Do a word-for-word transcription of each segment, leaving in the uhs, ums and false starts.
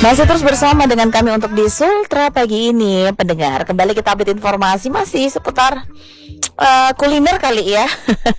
Masih terus bersama dengan kami untuk di Sultra pagi ini, pendengar. Kembali kita update informasi masih seputar uh, kuliner kali ya.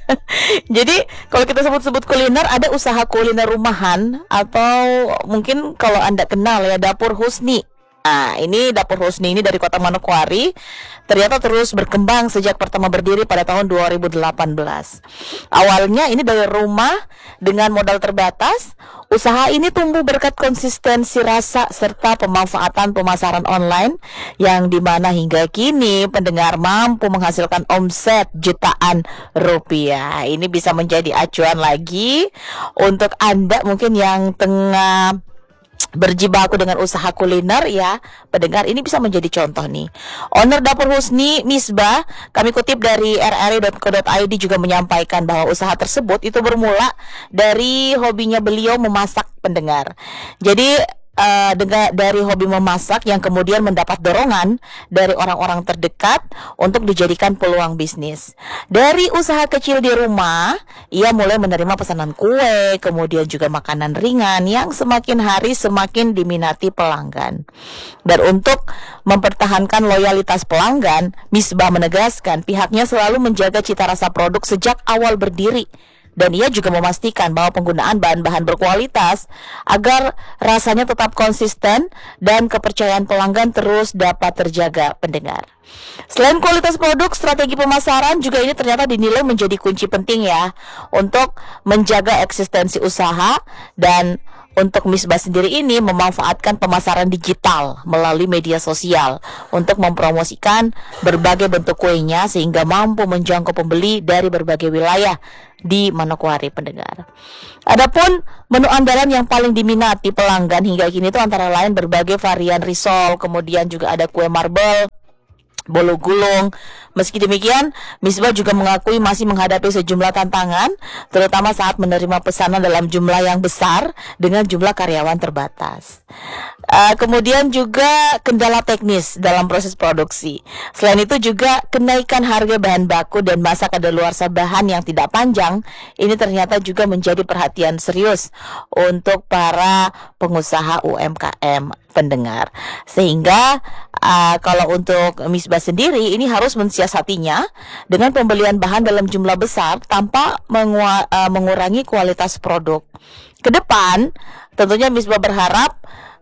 Jadi kalau kita sebut-sebut kuliner, ada usaha kuliner rumahan atau mungkin kalau Anda kenal ya, Dapur Husni. Nah, ini Dapur Husni ini dari Kota Manokwari, ternyata terus berkembang sejak pertama berdiri pada tahun dua ribu delapan belas. Awalnya ini dari rumah dengan modal terbatas. Usaha ini tumbuh berkat konsistensi rasa serta pemanfaatan pemasaran online yang dimana hingga kini pendengar mampu menghasilkan omset jutaan rupiah. Ini bisa menjadi acuan lagi untuk Anda mungkin yang tengah berjibaku dengan usaha kuliner ya, pendengar, ini bisa menjadi contoh nih. Owner Dapur Husni, Misbah, kami kutip dari r r i dot co dot i d, juga menyampaikan bahwa usaha tersebut itu bermula dari hobinya beliau memasak, pendengar. Jadi Uh, dengan dari hobi memasak yang kemudian mendapat dorongan dari orang-orang terdekat untuk dijadikan peluang bisnis. Dari usaha kecil di rumah, ia mulai menerima pesanan kue, kemudian juga makanan ringan yang semakin hari semakin diminati pelanggan. Dan untuk mempertahankan loyalitas pelanggan, Misbah menegaskan pihaknya selalu menjaga cita rasa produk sejak awal berdiri. Dan ia juga memastikan bahwa penggunaan bahan-bahan berkualitas agar rasanya tetap konsisten dan kepercayaan pelanggan terus dapat terjaga, pendengar. Selain kualitas produk, strategi pemasaran juga ini ternyata dinilai menjadi kunci penting ya untuk menjaga eksistensi usaha. Dan untuk Misbah sendiri ini memanfaatkan pemasaran digital melalui media sosial untuk mempromosikan berbagai bentuk kuenya sehingga mampu menjangkau pembeli dari berbagai wilayah di Manokwari, pendengar. Adapun menu andalan yang paling diminati pelanggan hingga kini itu antara lain berbagai varian risol, kemudian juga ada kue marble, bolu gulung. Meski demikian, Misbah juga mengakui masih menghadapi sejumlah tantangan, terutama saat menerima pesanan dalam jumlah yang besar dengan jumlah karyawan terbatas. Uh, kemudian juga kendala teknis dalam proses produksi. Selain itu juga kenaikan harga bahan baku dan masa kadaluarsa bahan yang tidak panjang, ini ternyata juga menjadi perhatian serius untuk para pengusaha U M K M, pendengar. Sehingga uh, kalau untuk Misbah sendiri ini harus mensiasatinya dengan pembelian bahan dalam jumlah besar tanpa mengu- uh, mengurangi kualitas produk. Kedepan tentunya Misbah berharap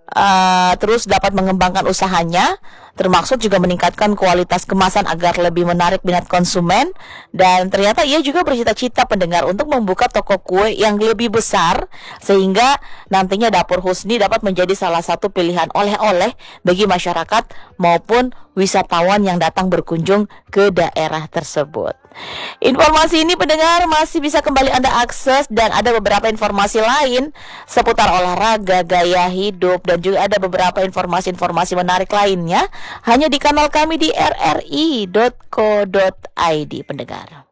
Uh, terus dapat mengembangkan usahanya, termaksud juga meningkatkan kualitas kemasan agar lebih menarik minat konsumen. Dan ternyata ia juga bercita-cita, pendengar, untuk membuka toko kue yang lebih besar sehingga nantinya Dapur Husni dapat menjadi salah satu pilihan oleh-oleh bagi masyarakat maupun wisatawan yang datang berkunjung ke daerah tersebut. Informasi ini, pendengar, masih bisa kembali Anda akses dan ada beberapa informasi lain seputar olahraga, gaya hidup, dan juga ada beberapa informasi-informasi menarik lainnya hanya di kanal kami di r r i dot co dot i d, pendengar.